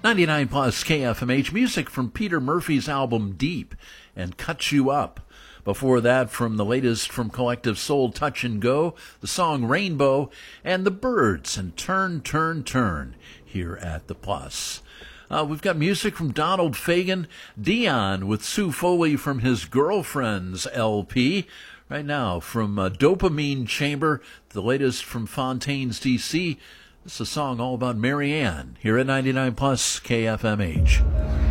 99 plus KFMH, music from Peter Murphy's album Deep and Cut You Up. Before that, from the latest from Collective Soul, Touch and Go, the song Rainbow, and the Byrds and Turn, Turn, Turn here at the Plus. We've got music from Donald Fagen, Dion with Sue Foley from his Girlfriends LP. Right now, from Dopamine Chamber, the latest from Fontaines, D.C., this is a song all about Marianne here at 99 plus KFMH.